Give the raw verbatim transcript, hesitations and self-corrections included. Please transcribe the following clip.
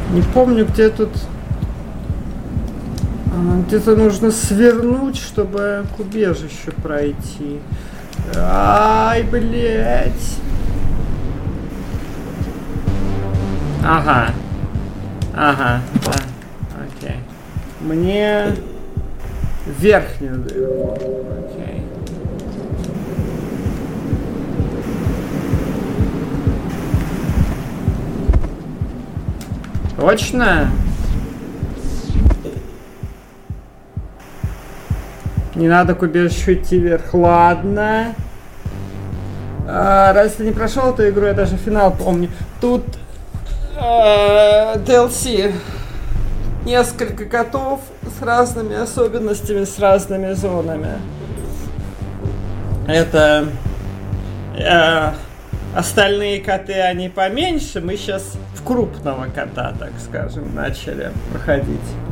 Не помню, где тут... Где-то нужно свернуть, чтобы к убежищу пройти. Ай, блять. Ага. Ага, да. Окей. Мне верхнюю дырку. Окей. Точно? Не надо к убежищу идти вверх. Ладно. А, раз ты не прошел эту игру, я даже финал помню. Тут а, ди эл си. Несколько котов с разными особенностями, с разными зонами. Это... А, остальные коты, они поменьше. Мы сейчас в крупного кота, так скажем, начали проходить.